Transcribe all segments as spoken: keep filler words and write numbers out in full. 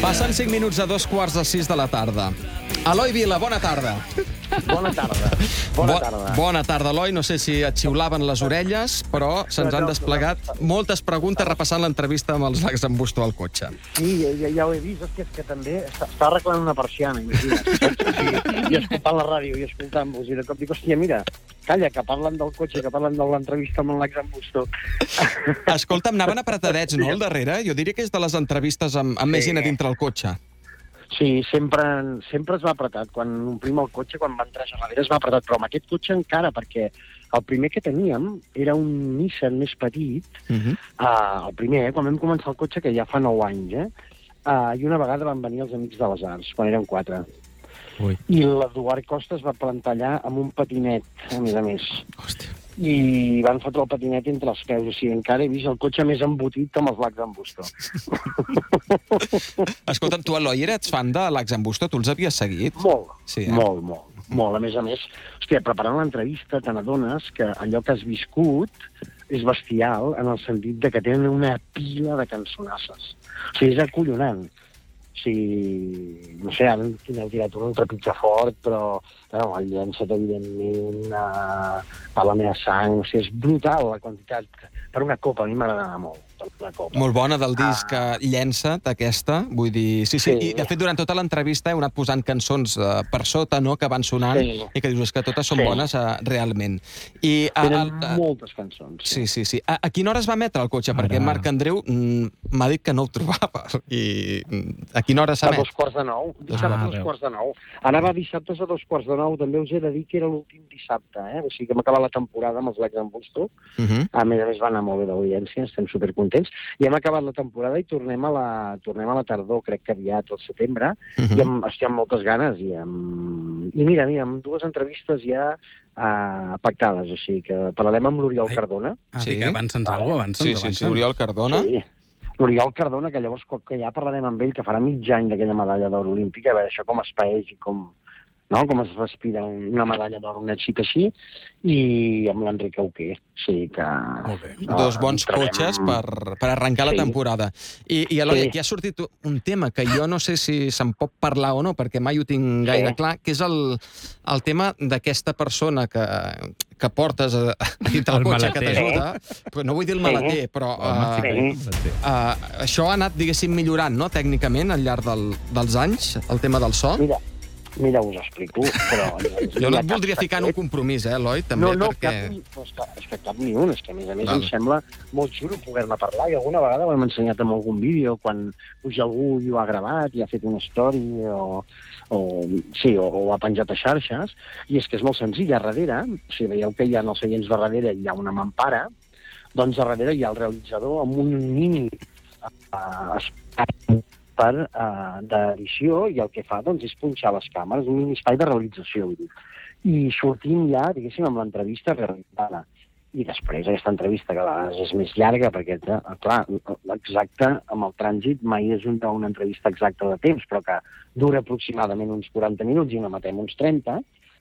Passen cinc minuts a dos quarts de sis de la tarda. Eloi Vila, bona tarda. Bona tarda. Bona tarda. Bona tarda, Eloi. No sé si et xiulaven les orelles, però se'ns han desplegat moltes preguntes repassant l'entrevista amb els l'exambustor al cotxe. Sí, ja, ja ho he vist, és que, és que també està, està arreglant una persiana, imagina't. Sí, i escoltant la ràdio i escoltant-vos, i de cop dic, hòstia, mira, calla, que parlen del cotxe, que parlen de l'entrevista amb l'exambustor. Escolta'm, anaven apretadets, no, al darrere? Jo diria que és de les entrevistes amb, amb sí. més gent a dintre el cotxe. Sí, sempre, sempre es va apretat. Quan omplim el cotxe, quan va entrar a darrere, es va apretat. Però amb aquest cotxe encara, perquè el primer que teníem era un Nissan més petit. Uh-huh. uh, el primer, eh, quan vam començar el cotxe, que ja fa nou anys, eh? Uh, I una vegada van venir els Amics de les Arts, quan érem quatre. Ui. I l'Eduard Costa es va plantar allà amb un patinet, a més a més. Hòstia. I van fotre el patinet entre els peus. O sigui, encara he vist el cotxe més embotit amb els l'exambustor. Escolta'm, tu, Eloi, eres fan de l'exambustor? Tu els havies seguit? Molt, sí, eh? molt, molt, molt. A més a més, hòstia, preparant l'entrevista te n'adones que allò que has viscut és bestial en el sentit de que tenen una pila de cançonasses. O sigui, és acollonant. O sigui, no sé, ara tinc tirat un trepitja fort, però bueno, el llençat, evidentment, uh, per la meva sang, o sigui, és brutal la quantitat. Per una copa, a mi m'agrada molt. Una copa. Molt bona del disc ah. Llença't, aquesta, vull dir... Sí, sí, sí. I de fet durant tota l'entrevista heu anat posant cançons uh, per sota, no?, que van sonant, sí. i que dius que totes són sí. bones uh, realment. I, uh, Tenen uh, moltes cançons. Sí, sí, sí. A, a quina hora es va emetre el cotxe? Ara. Perquè Marc Andreu mm, m'ha dit que no ho trobava. I a quina hora s'emet? A dos quarts de nou. Dissabte ah, a dos veu. quarts de nou. Anava dissabtes a dos quarts de nou. També us he de dir que era l'últim dissabte, eh? O sigui que hem acabat la temporada amb els l'exambustor. Uh -huh. A més a més va anar molt bé d'audiència, estem supercontents. I hem acabat la temporada i tornem a la, tornem a la tardor, crec que aviat, al setembre, uh -huh. i amb, estic amb moltes ganes. I, amb... I mira, mira, amb dues entrevistes ja uh, pactades, o sigui que parlarem amb l'Oriol Ai. Cardona. Ah, sí, que avança'ns ah, alguna cosa, sí, sí, sí, Oriol Cardona. Sí. L'Oriol Cardona, que llavors que ja parlarem amb ell, que farà mig any d'aquella medalla d'or olímpica, a veure això com es paeix i com, no? com es respira una medalla d'or, un èxit així, i amb l'Enric Auqué. O sigui que... No, Dos bons trobem... cotxes per, per arrencar sí. la temporada. I, i Eloi, sí. aquí ha sortit un tema que jo no sé si se'n pot parlar o no, perquè mai ho tinc gaire sí. clar, que és el, el tema d'aquesta persona que, que portes a, a dintre el, el cotxe, maleter. Que t'ajuda. Sí. No vull dir el maleter, però uh, sí. uh, això ha anat, diguéssim, millorant, no?, tècnicament, al llarg del, dels anys, el tema del so. Mira. Mira, us explico, però... Jo no et voldria ficar en un compromís, eh, Eloi, també, no, no, perquè... No, no, és que, és que cap ni un, és que a més a més Val. em sembla molt xulo poder-ne parlar, i alguna vegada ho hem ensenyat en algun vídeo, quan puja algú i ho ha gravat, i ha fet una story, o, o, sí, o, o ha penjat a xarxes, i és que és molt senzill, a darrere, si veieu que hi ha en els seients de darrere hi ha una mampara, doncs a darrere hi ha el realitzador amb un mini uh, espai per uh, d'edició, i el que fa doncs, és punxar les càmeres, un mini espai de realització, vull dir. I sortim ja, diguéssim, amb l'entrevista realitzada. I després aquesta entrevista, que a vegades és més llarga, perquè, clar, exacte, amb el trànsit mai és una, una entrevista exacta de temps, però que dura aproximadament uns quaranta minuts i n'emetem uns trenta.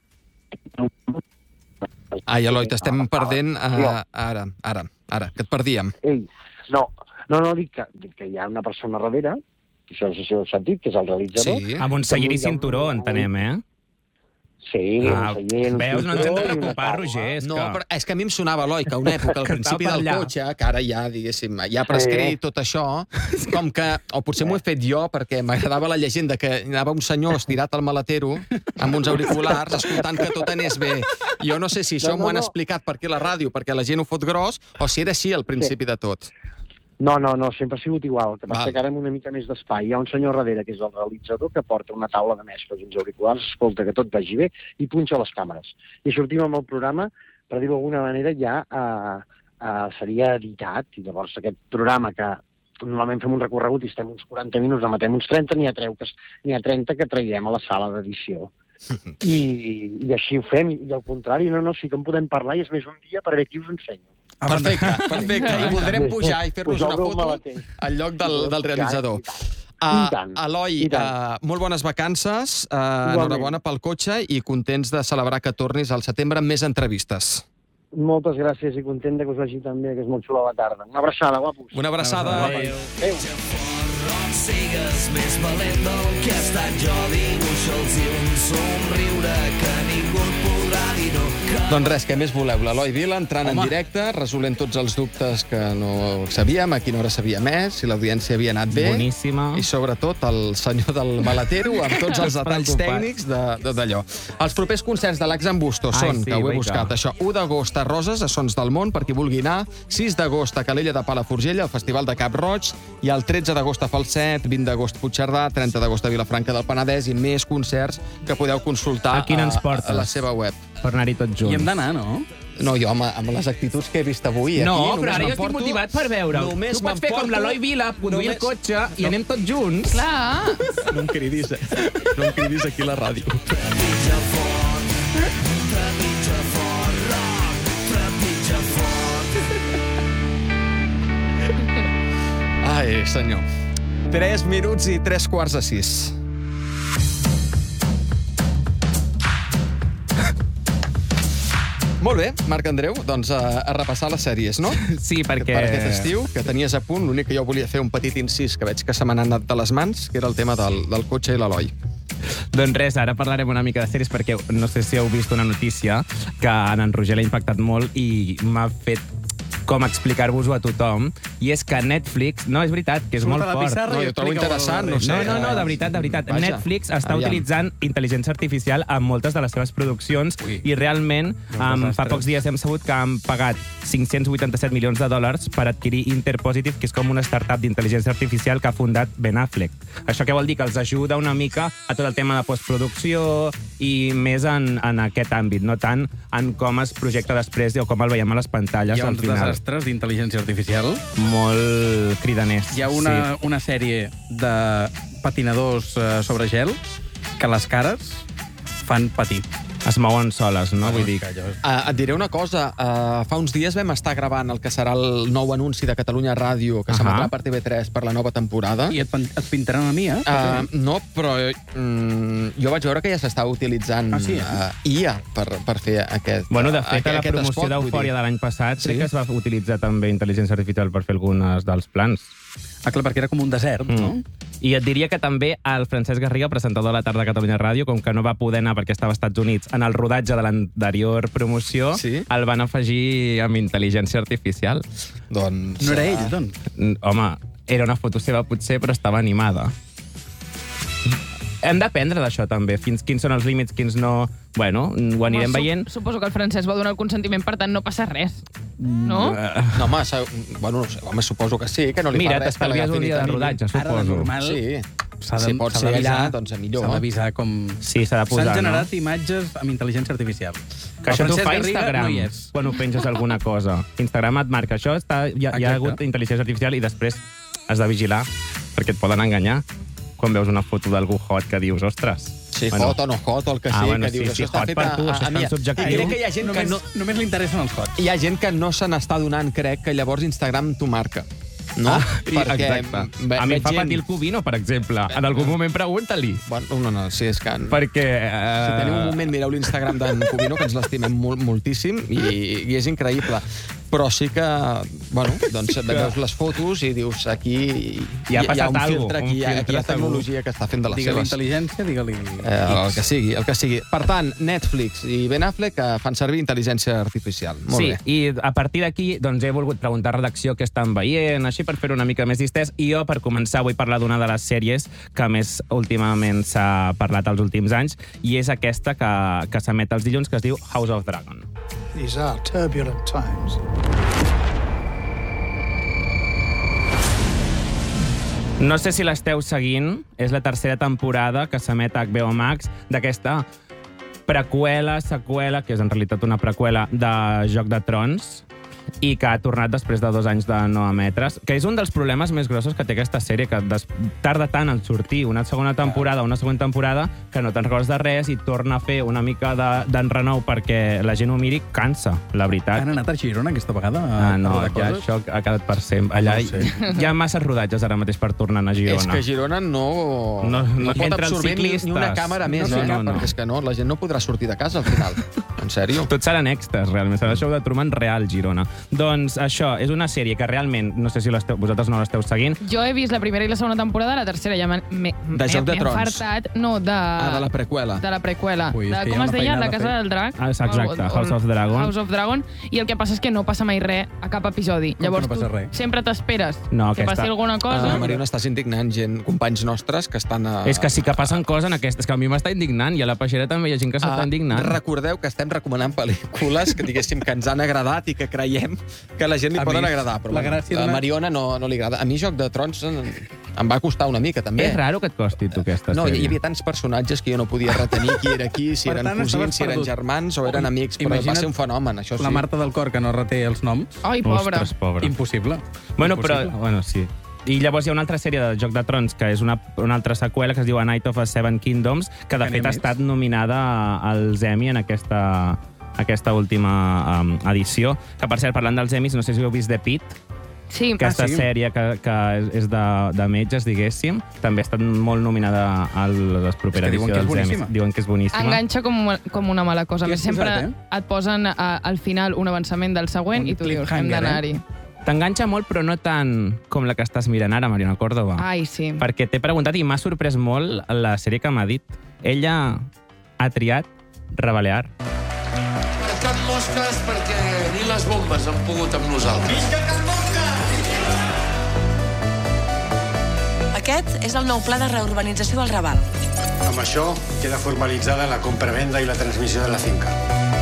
Ai, Eloi, t'estem perdent uh, ara, ara, ara, que et perdíem. Ei, no, no, no, dic que, dic que hi ha una persona darrere, això és el sentit, que és el realitzador. Sí. Amb un seient i cinturó, entenem, eh? Sí, ah, un seient... Veus, no ens hem de preocupar, Roger. És no, que... però és que a mi em sonava, Eloi, que a una època, al principi del cotxe, que ara ja, diguéssim, ja ha prescrit sí. tot això, com que, o potser m'ho he fet jo, perquè m'agradava la llegenda que anava un senyor estirat al maletero, amb uns auriculars, escoltant que tot anés bé. Jo no sé si això no, no, m'ho han no. explicat per aquí a la ràdio, perquè la gent ho fot gros, o si era així al principi sí. de tot. No, no, no, sempre ha sigut igual. El que passa que ara amb una mica més d'espai hi ha un senyor darrere, que és el realitzador, que porta una taula de mescles, uns auriculars, escolta que tot vagi bé, i punxa les càmeres. I sortim amb el programa, per dir-ho d'alguna manera, ja uh, uh, seria editat, i llavors aquest programa que normalment fem un recorregut i estem uns quaranta minuts, emetem uns trenta, n'hi ha, ha trenta que traiem a la sala d'edició. I, I així ho fem, i al contrari, no, no, sí que en podem parlar, i és més un dia per veure qui us ensenyo. Perfecte, perfecte. I voldrem pujar i fer-nos una foto al lloc del, del realitzador. Uh, Eloi, uh, molt bones vacances, uh, enhorabona pel cotxe i contents de celebrar que tornis al setembre amb més entrevistes. Moltes gràcies i content que us vagi tan bé, que és molt xula la tarda. Una abraçada, guapos. Una abraçada. Adéu. Adéu. sigues més valent del que he estat jo. Dibuixa'ls i un somriure que ningú et podrà dir no. Que... Doncs res, què més voleu? L'Eloi Vila entrant Home. en directe, resolent tots els dubtes que no sabíem, a quina hora sabia més, si l'audiència havia anat bé. Boníssima. I sobretot el senyor del maletero amb tots els detalls tècnics d'allò. Els propers concerts de l'Axan Busto són, sí, que ho he buscat, això, u d'agost a Roses, a Sons del Món, per qui vulgui anar, sis d'agost a Calella de Palafrugell, al Festival de Cap Roig, i el tretze d'agost a Falset, vint d'agost Puigcerdà, trenta d'agost a Vilafranca del Penedès, i més concerts que podeu consultar a, a, a la seva web. Per anar-hi tots junts. I hem d'anar, no? No, jo, amb, amb les actituds que he vist avui aquí... No, però ara jo estic motivat per veure. Tu pots fer com l'Eloi Vila, conduir el cotxe i anem tots junts. Clar. No em cridis, no em cridis aquí a la ràdio. Trepitja fort, trepitja fort, rock, trepitja fort. Ai, senyor. Tres minuts i tres quarts de sis. Molt bé, Marc Andreu, doncs a, a repassar les sèries, no? Sí, perquè... Per aquest estiu, que tenies a punt, l'únic que jo volia fer un petit incís, que veig que se m'han anat de les mans, que era el tema del, del cotxe i l'Eloi. Doncs res, ara parlarem una mica de sèries, perquè no sé si heu vist una notícia que en en Roger l'ha impactat molt i m'ha fet com explicar-vos-ho a tothom, i és que Netflix, no, és veritat, que és Surt molt a la fort. pissarra No, i jo trobo explica-ho interessant, al no sé. No, no, no, de veritat, de veritat. Vaja, Netflix està aviam. utilitzant intel·ligència artificial en moltes de les seves produccions. Ui. I realment, um, desastre. fa pocs dies hem sabut que han pagat cinc-cents vuitanta-set milions de dòlars per adquirir Interpositive, que és com una startup d'intel·ligència artificial que ha fundat Ben Affleck. Això què vol dir? Que els ajuda una mica a tot el tema de postproducció i més en, en aquest àmbit, no tant en com es projecta després o com el veiem a les pantalles Hi ha al uns final. desastres d'intel·ligència artificial. Molt cridaners. Hi ha una, una sèrie de patinadors eh, sobre gel que les cares fan patir. Es mouen soles, no? Vull dir... Uh, et diré una cosa. Uh, fa uns dies vam estar gravant el que serà el nou anunci de Catalunya Ràdio, que Ahà. s'emetrà per T V tres per la nova temporada. I et, pen- et pintaran a mi, eh? Uh, no, però mm, jo vaig veure que ja s'està utilitzant Ah, sí, eh? uh, I A per, per fer aquest Bueno, de fet, aquest, a la aquest promoció espot, vull d'Eufòria dir. de l'any passat Sí? crec que es va utilitzar també intel·ligència artificial per fer algunes dels plans. Ah, clar, perquè era com un desert, Mm. no? I et diria que també el Francesc Garriga, presentador de la tarda a Catalunya Ràdio, com que no va poder anar perquè estava als Estats Units en el rodatge de l'anterior promoció, Sí? el van afegir amb intel·ligència artificial. Doncs, No era uh, ell, doncs. Mm, Home, era una foto seva potser, però estava animada. Hem d'aprendre d'això també, fins quins són els límits, quins no... Bueno, ho anirem Home, veient. Sup suposo que el Francesc va donar el consentiment, per tant no passa res. No? Eh, No, home, sa- bueno, no sé, home, suposo que sí, que no li Mira, fa res que t'estalvies un l'agafin i dia de t'animin. rodatge, Ara, de suposo. normal, Sí, s'ha de, si pot s'ha ser d'avisar- allà, doncs millor. S'ha d'avisar com... Sí, s'ha de posar, S'han no? generat imatges amb intel·ligència artificial. Que això El t'ho Francesc fa Garriga Instagram, No hi és. quan ho penges alguna cosa. Instagram et marca això, està, hi, ha, hi ha Exacte. hagut intel·ligència artificial i després has de vigilar, perquè et poden enganyar quan veus una foto d'algú hot que dius, ostres... Sí, hot o no hot, o el que Ah, sigui, bueno, que sí, dius, sí, això està hot fet per a, tu, això a, és a mi. tan subjectiu. Crec que hi ha gent que només, no... només li interessen els hots. Hi ha gent que no se n'està donant, crec, que llavors Instagram t'ho marca. No? Ah, exacte. ve- A mi em veig fa gent- patir el Cubino, per exemple. En algun moment pregunta-li. Bueno, no, no, sí, és que... Perquè... Si Uh... teniu un moment, mireu l'Instagram d'en Cubino, que ens l'estimem molt, moltíssim, i, i és increïble. Però sí que, bueno, doncs veus les fotos i dius, aquí Hi ha hi ha passat un algo, filtre, un aquí, hi ha, aquí hi filtre ha tecnologia que està fent de les Digue-li seves. intel·ligència, digue-li... Eh, el que sigui, el que sigui. Per tant, Netflix i Ben Affleck eh, fan servir intel·ligència artificial. Molt Sí, bé. i a partir d'aquí doncs, he volgut preguntar a redacció què estan veient, així per fer una mica més distès, i jo, per començar, vull parlar d'una de les sèries que més últimament s'ha parlat els últims anys, i és aquesta que, que s'emet els dilluns, que es diu House of Dragon. These are turbulent times. No sé si l'esteu seguint, és la tercera temporada que s'emet a H B O Max d'aquesta preqüela, seqüela, que és en realitat una preqüela de Joc de Trons, i que ha tornat després de dos anys de no emetre's, que és un dels problemes més grossos que té aquesta sèrie, que des... tarda tant en sortir una segona temporada o una següent temporada que no te'n recordes de res i torna a fer una mica d'enrenou perquè la gent ho miri, cansa, la veritat. Han anat a Girona aquesta vegada? A Ah, no, rodar ja coses? això ha quedat per sempre. Allà No ho sé. hi ha massa rodatges ara mateix per tornar a Girona. És que Girona no, No- no pot entren absorbir ni, ciclistes. ni una càmera més, No, eh? no, no. perquè és que no, la gent no podrà sortir de casa al final. En sèrio? Tots seran extras, realment. Serà el show de Truman real, Girona. Doncs això, és una sèrie que realment, no sé si l'esteu, vosaltres no l'esteu seguint. Jo he vist la primera i la segona temporada, la tercera ja m'he m'he- De Joc de m'he Trons. enfartat. No, de... Ah, de la preqüela. De la preqüela. Ui, és de, que hi ha com es una deia? feinada La Casa a fer. del Drac? Ah, exacte, O- House of Dragon. House of Dragon. I el que passa és que no passa mai res a cap episodi. que Llavors no passa tu res? sempre t'esperes No, que aquesta- passi alguna cosa. Ah, Mariona, estàs indignant gent, companys nostres que estan a... És que sí que passen coses en aquestes, que a mi m'està indignant, i a la peixera també hi ha gent que s'està Ah, indignant. recordeu que estem recomanant pel·lícules que, diguéssim, que ens han agradat i que creiem que a la gent li A poden mi, agradar. Però la bueno, gràcia a d'una- Mariona no, no li agrada. A mi Joc de Trons em, em va costar una mica, també. És raro que et costi, tu, aquesta No, hi, sèrie. hi havia tants personatges que jo no podia retenir qui era qui, si Per eren tant, cosins, estaves si eren perdut. germans o eren amics, però Imagina't va ser un fenomen, això sí. La Marta del Cor, que no reté els noms. Ai, pobra. Ostres, pobre. Impossible. Bueno, però... Impossible. Bueno, sí. I llavors hi ha una altra sèrie de Joc de Trons, que és una, una altra seqüela, que es diu A Night of the Seven Kingdoms, que de Que fet n'hi ha ha estat nominada als Emmy en aquesta, aquesta última um, edició. Que, per cert, parlant dels Emmys, no sé si heu vist The Pitt, Sí, aquesta Ah, sí? sèrie que, que és- és de, de metges, diguéssim, també ha estat molt nominada a les properes És que diuen edicions que és dels Emmys. boníssima. Diuen que és boníssima. enganxa com, com una mala cosa. A Qui més, has sempre posat, eh? et posen a, al final un avançament del següent Un i tu dius, hem cliffhanger, d'anar-hi. eh? T'enganxa molt, però no tant com la que estàs mirant ara, Mariona Córdoba. Ai, sí. Perquè t'he preguntat i m'ha sorprès molt la sèrie que m'ha dit. Ella ha triat Rebel-Ear. Cap mosques perquè ni les bombes han pogut amb nosaltres. Aquest és el nou pla de reurbanització del Raval. Amb això queda formalitzada la compra-venda i la transmissió de la finca.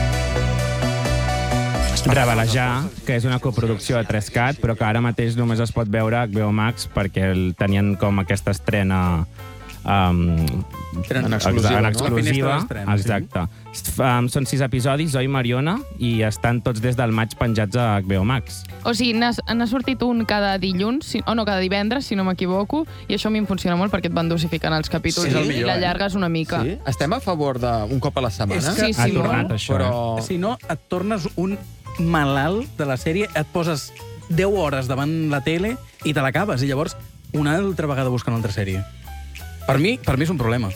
Rebelejar, que és una coproducció de tres cat, però que ara mateix només es pot veure a H B O Max perquè el tenien com aquesta estrena um, En exclusiva, en no? exclusiva. La finestra d'estrena, sí. Exacte. Um, són sis episodis, oi, Mariona? I estan tots des del maig penjats a H B O Max. O sigui, n'ha n'ha sortit un cada dilluns, si, o no, cada divendres, si no m'equivoco, i això a mi em funciona molt perquè et van dosificant els capítols Sí, és el i millor, eh? l'allargues una mica. Sí? Estem a favor d'un cop a la setmana? És que- Sí, sí, Ha molt. tornat això. Però... Si no, et tornes un malalt de la sèrie, et poses deu hores davant la tele i te l'acabes, i llavors una altra vegada buscant una altra sèrie. Per mi, per mi és un problema.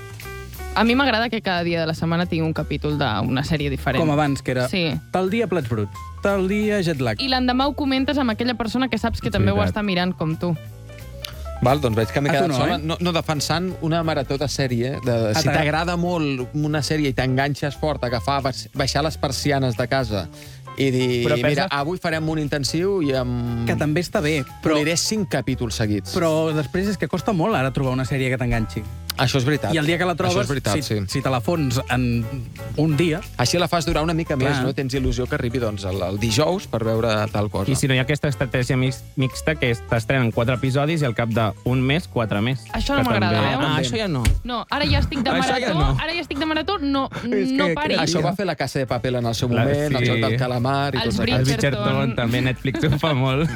A mi m'agrada que cada dia de la setmana tingui un capítol d'una sèrie diferent. Com abans, que era Sí. tal dia plats bruts, tal dia jet lag. I l'endemà ho comentes amb aquella persona que saps que És també ho veritat. està mirant com tu. Val, doncs veig que m'he A tu quedat no, sola, eh? no, no defensant una marató de sèrie. De, si t'agrada- t'agrada molt una sèrie i t'enganxes fort, agafar, baix- baixar les persianes de casa i dir, Però mira, pensa- avui farem un intensiu i amb... Que també està bé, però, Poliré cinc capítols seguits. però després és que costa molt ara trobar una sèrie que t'enganxi. Això és veritat. I el dia que la trobes, Això és veritat, si, sí. si te la fons en un dia... Així la fas durar una mica Clar. més, no? Tens il·lusió que arribi doncs, el, el dijous per veure tal cosa. I si no hi ha aquesta estratègia mix- mixta que es- t'estrenen quatre episodis i al cap d'un mes, quatre més. Això no Que m'agrada, també- veus? Ah, això ja no. No, ara ja estic de Això marató, ja no. ara ja estic de marató, no, És no que- paris. Això va fer la Casa de Papel en el seu La- moment, el sí. joc del calamar i Els tot El això. Bridgerton. Bridgerton, també Netflix ho fa molt.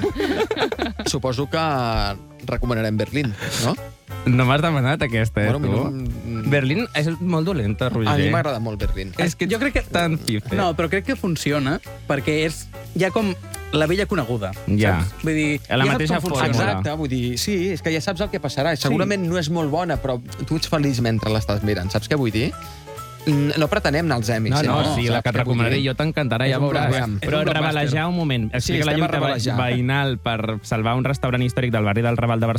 Suposo que recomanarem Berlín, no? No m'has demanat aquesta, eh, Bueno, tu? a mi no- Berlín és molt dolenta, Roger. A mi m'agrada molt Berlín. És que Jo crec que... tan fife. No, però crec que funciona perquè és ja com la vella coneguda. Ja. Saps? Vull dir, A la ja saps mateixa com funciona. fórmula. Exacte, vull dir, sí, és que ja saps el que passarà. Segurament no és molt bona, però tu ets feliç mentre l'estàs mirant. Saps què vull dir? Mm, No pretenem anar als Emmys. No, eh? no, sí, la Saps que et què vull recomanaré dir? jo t'encantarà, És ja un veuràs. blockbuster. Però És un rebelejar un moment. Explica Sí, la estem a lluita rebelejar. veïnal per salvar un restaurant històric del barri del Raval de Barcelona